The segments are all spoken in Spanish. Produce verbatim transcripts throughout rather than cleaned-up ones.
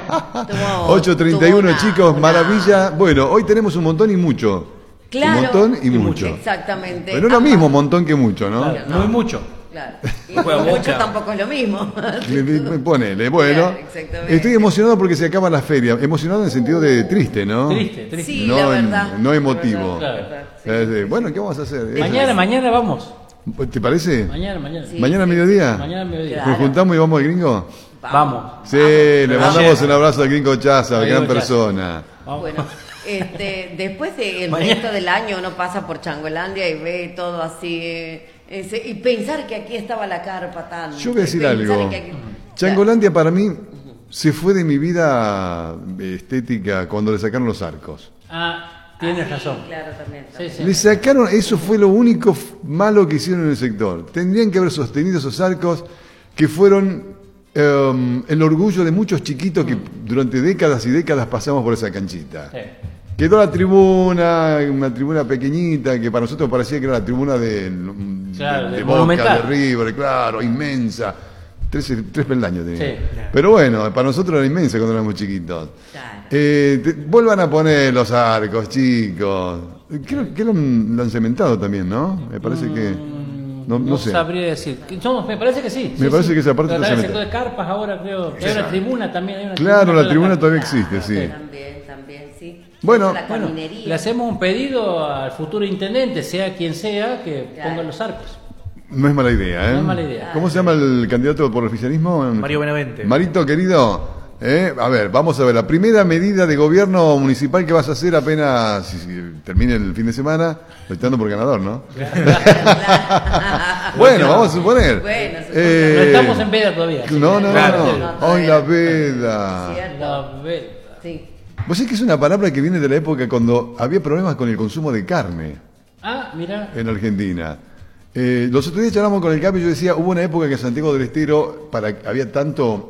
ocho treinta y uno, chicos, una... maravilla. Bueno, hoy tenemos un montón y mucho. Claro. Un montón y, y mucho. mucho. Exactamente. Pero es lo mismo montón que mucho, ¿no? Claro, no. Muy mucho. Claro. Y mucho tampoco es lo mismo. Ponele, bueno. Claro, estoy emocionado porque se acaba la feria. Emocionado en el sentido de triste, ¿no? Triste, triste. Sí, no, la verdad. En, no emotivo. La verdad, claro. Sí. Bueno, ¿qué vamos a hacer? Mañana, mañana vamos. ¿Te parece? Mañana, mañana. Sí, ¿Mañana a mediodía? Mañana a mediodía. Claro. ¿Nos juntamos y vamos al gringo? Vamos. Sí, vamos. Le mandamos vamos. un abrazo al gringo Chaza, gran Chaza. persona. Vamos. Bueno, este, después del de resto del año uno pasa por Changolandia y ve todo así... Eh, Ese, y pensar que aquí estaba la carpa tan... Yo voy a decir algo. Aquí... Changolandia para mí se fue de mi vida estética cuando le sacaron los arcos. Ah, tienes ah, sí, razón. Claro, también. también. Sí, sí. Le sacaron, eso fue lo único malo que hicieron en el sector. Tendrían que haber sostenido esos arcos que fueron um, el orgullo de muchos chiquitos que durante décadas y décadas pasamos por esa canchita. Sí. Quedó la tribuna, una tribuna pequeñita que para nosotros parecía que era la tribuna de, claro, de, de, de Boca, de River, claro, inmensa. Tres, tres peldaños tenía. Sí, claro. Pero bueno, para nosotros era inmensa cuando éramos chiquitos. Claro. Eh, te, vuelvan a poner los arcos, chicos. Creo que lo han, lo han cementado también, ¿no? Me parece mm, que... No, no, no sé. sabría decir. No, me parece que sí. Me sí, parece sí. que esa parte está está cementada. de Carpas ahora creo. Hay una tribuna también. Hay una claro, tribuna la tribuna la todavía existe, sí. También, también, sí. Bueno, bueno, le hacemos un pedido al futuro intendente, sea quien sea, que claro. ponga los arcos. No es mala idea, ¿eh? No es mala idea. ¿Cómo se llama el candidato por el oficialismo? Mario Benavente. Marito, querido, ¿eh? A ver, vamos a ver, la primera medida de gobierno municipal que vas a hacer apenas si, si termine el fin de semana, lo estoy dando por ganador, ¿no? Bueno, vamos a suponer. Bueno, eh, no estamos en veda todavía. No, no, claro. no. no. Hoy la veda. La veda. Sí. Vos sabés que es una palabra que viene de la época cuando había problemas con el consumo de carne. Ah, mira. En Argentina. Eh, los otros días charlamos con el Capi y yo decía, hubo una época que en Santiago del Estero para, había tanto,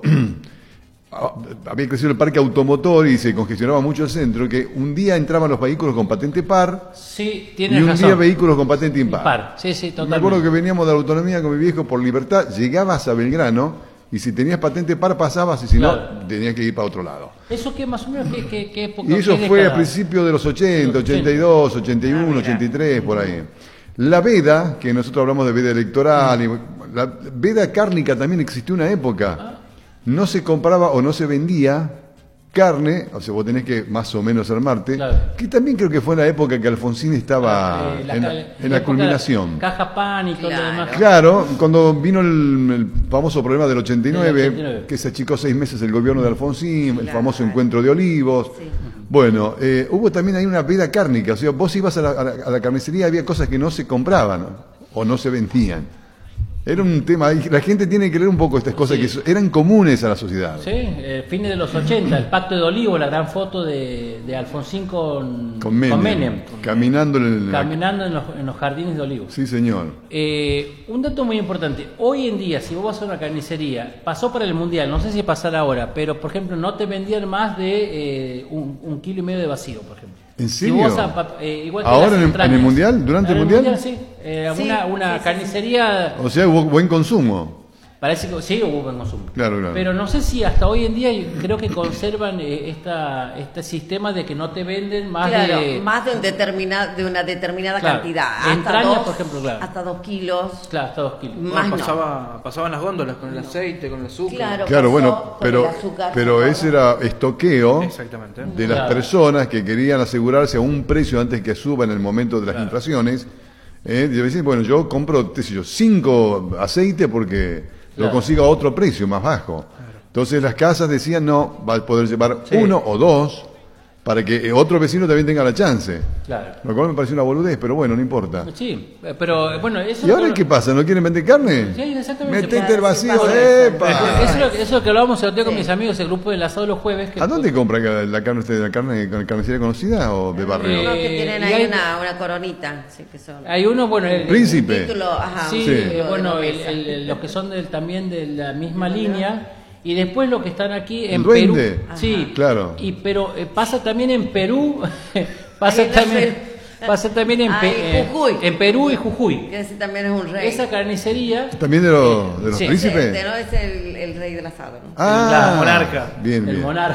había crecido el parque automotor y se congestionaba mucho el centro, que un día entraban los vehículos con patente par sí, y un razón. día vehículos con patente impar. impar. Sí, sí, totalmente. Me acuerdo que veníamos de la autonomía con mi viejo por libertad, llegabas a Belgrano y si tenías patente par pasabas y si claro. no, tenías que ir para otro lado. ¿Eso qué más o menos? ¿Qué, qué, qué época? Y eso fue década? a principios de los ochenta, ochenta y dos, ochenta y uno, ah, ochenta y tres, por ahí. La veda, que nosotros hablamos de veda electoral, y la veda cárnica también existió una época. No se compraba o no se vendía carne, o sea, vos tenés que más o menos armarte, claro. que también creo que fue en la época que Alfonsín estaba eh, la, en, la, en la, la culminación. Caja pan y todo claro. lo demás. Claro, cuando vino el, el famoso problema del ochenta y nueve, ochenta y nueve, que se achicó seis meses el gobierno de Alfonsín, claro. el famoso encuentro de Olivos. Sí. Bueno, eh, hubo también ahí una veda cárnica, o sea, vos ibas a la, a la, a la carnicería, había cosas que no se compraban, ¿no? O no se vendían. Era un tema, la gente tiene que leer un poco estas cosas sí. que eran comunes a la sociedad. Sí, eh, fines de los ochenta, el Pacto de Olivo, la gran foto de, de Alfonsín con, con Menem, con Menem caminando, en, caminando en, los, en los jardines de Olivos. Sí, señor. Eh, un dato muy importante, hoy en día, si vos vas a una carnicería, pasó para el Mundial, no sé si pasará ahora, pero por ejemplo, no te vendían más de eh, un, un kilo y medio de vacío, por ejemplo. ¿En serio? Si vos a, eh, igual que ¿Ahora en el, en el Mundial? ¿Durante el Mundial? mundial sí. Eh, sí, una una sí, carnicería... O sea, hubo buen consumo. Parece que sí, hubo buen consumo. Claro, claro. Pero no sé si hasta hoy en día creo que conservan eh, esta este sistema de que no te venden más claro, de... más de, un determina, de una determinada claro, cantidad. Hasta entrañas, dos, por ejemplo, claro. Hasta dos kilos. Claro, hasta dos kilos. Más no, pasaba, no. Pasaban las góndolas con el aceite, con el azúcar. Claro, claro bueno, pero, azúcar, pero ese era estoqueo Exactamente. de las claro. personas que querían asegurarse a un precio antes que suba en el momento de las claro. inflaciones. Eh, y decir, bueno, yo compro, qué sé yo, cinco aceites porque... Claro. Lo consiga a otro precio más bajo. Claro. Entonces las casas decían no, va a poder llevar sí. uno o dos para que otro vecino también tenga la chance. Claro. Lo cual me pareció una boludez, pero bueno, no importa. Sí, pero bueno, eso... ¿Y ahora qué pasa? ¿No quieren vender carne? Sí, exactamente. Metete el vacío, sí, ¡epa! Eso es lo que, eso que hablábamos el otro día con sí. mis amigos, el grupo del asado los jueves. Que ¿A dónde compran la carne usted? ¿La carne con carnicería conocida o de barrio? Uno que Eh, tienen y ahí hay- una, una coronita. Sí, que son. Hay uno, bueno, el, Príncipe. Título, ajá, sí, un Sí. eh, título de bueno, una el- mesa. el- el- los que son del, también de la misma línea. Y después los que están aquí en ¿El duende? Perú. Sí, Ajá. Claro. Y, pero eh, pasa también en Perú, pasa Ahí no también, sé. pasa también en, Ah, Pe- y eh, Jujuy. en Perú y Jujuy. Que ese también es un rey. Esa carnicería, ¿También de, los de los Sí. príncipes? Este no es el, el rey del asado, ¿no? Ah, La monarca. Bien, el bien. monarca.